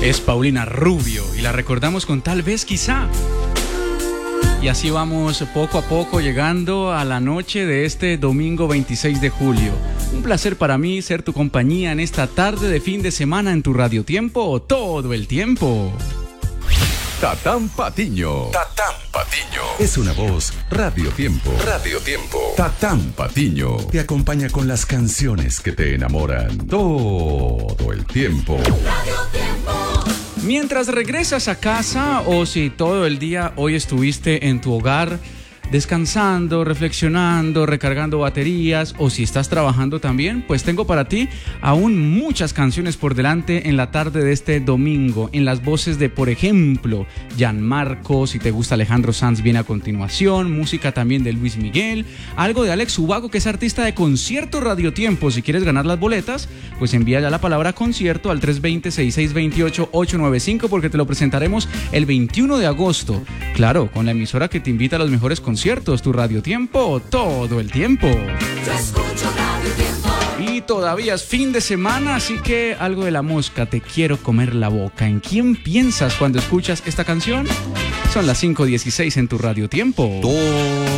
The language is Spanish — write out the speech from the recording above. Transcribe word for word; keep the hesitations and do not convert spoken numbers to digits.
Es Paulina Rubio y la recordamos con Tal vez quizá. Y así vamos poco a poco llegando a la noche de este domingo veintiséis de julio. Un placer para mí ser tu compañía en esta tarde de fin de semana en tu Radio Tiempo todo el tiempo. Tatán Patiño. Tatán Patiño. Es una voz Radio Tiempo. Radio Tiempo. Tatán Patiño te acompaña con las canciones que te enamoran todo el tiempo. Radio Tiempo. Mientras regresas a casa o si todo el día hoy estuviste en tu hogar descansando, reflexionando, recargando baterías o si estás trabajando también, pues tengo para ti aún muchas canciones por delante en la tarde de este domingo, en las voces de, por ejemplo, Gianmarco. Si te gusta Alejandro Sanz, viene a continuación, música también de Luis Miguel, algo de Alex Ubago, que es artista de Concierto Radio Tiempo. Si quieres ganar las boletas, pues envía ya la palabra concierto al tres dos cero, seis seis dos ocho, ocho nueve cinco porque te lo presentaremos el veintiuno de agosto. Claro, con la emisora que te invita a los mejores conciertos, tu Radio Tiempo todo el tiempo. Yo escucho Radio Tiempo. Y todavía es fin de semana, así que algo de La Mosca, Te quiero comer la boca. ¿En quién piensas cuando escuchas esta canción? Son las cinco dieciséis en tu Radio Tiempo. Todo